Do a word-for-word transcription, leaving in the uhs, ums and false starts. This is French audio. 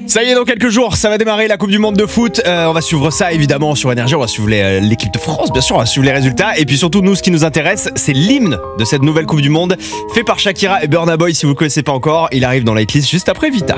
Ça y est, dans quelques jours, ça va démarrer la Coupe du Monde de foot. Euh, on va suivre ça évidemment sur Énergie. On va suivre les, euh, l'équipe de France, bien sûr. On va suivre les résultats. Et puis surtout, nous, ce qui nous intéresse, c'est l'hymne de cette nouvelle Coupe du Monde, fait par Shakira et Burna Boy. Si vous ne connaissez pas encore, il arrive dans la hitlist juste après Vita.